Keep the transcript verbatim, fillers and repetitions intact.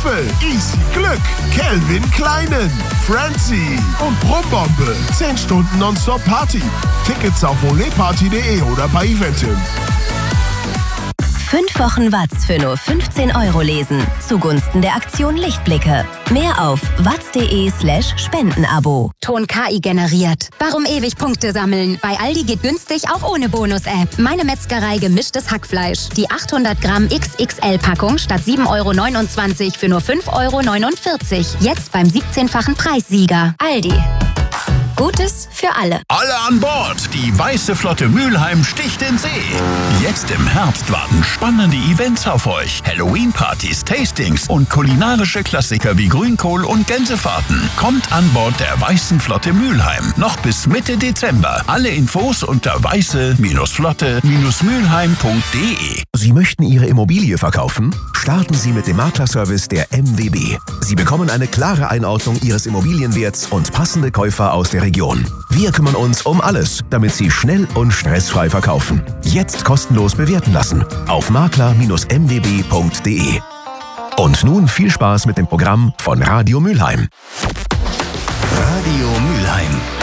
Apfel, Easy Glück, Calvin Kleinen, Francie und Brumbombe. zehn Stunden Nonstop Party. Tickets auf oleparty punkt de oder bei Eventim. Fünf Wochen Watz für nur fünfzehn Euro lesen. Zugunsten der Aktion Lichtblicke. Mehr auf watz.de slash Spendenabo. Ton K I generiert. Warum ewig Punkte sammeln? Bei Aldi geht günstig auch ohne Bonus-App. Meine Metzgerei gemischtes Hackfleisch. Die achthundert Gramm X X L-Packung statt sieben Euro neunundzwanzig für nur fünf Euro neunundvierzig. Jetzt beim siebzehnfachen Preissieger. Aldi. Gutes für alle. Alle an Bord! Die Weiße Flotte Mülheim sticht in See. Jetzt im Herbst warten spannende Events auf euch. Halloween-Partys, Tastings und kulinarische Klassiker wie Grünkohl und Gänsefahrten. Kommt an Bord der Weißen Flotte Mülheim. Noch bis Mitte Dezember. Alle Infos unter weiße Flotte Mülheim punkt de. Sie möchten Ihre Immobilie verkaufen? Starten Sie mit dem Maklerservice der M W B. Sie bekommen eine klare Einordnung Ihres Immobilienwerts und passende Käufer aus der Region. Wir kümmern uns um alles, damit Sie schnell und stressfrei verkaufen. Jetzt kostenlos bewerten lassen auf makler Bindestrich m w b punkt de. Und nun viel Spaß mit dem Programm von Radio Mülheim. Radio Mülheim.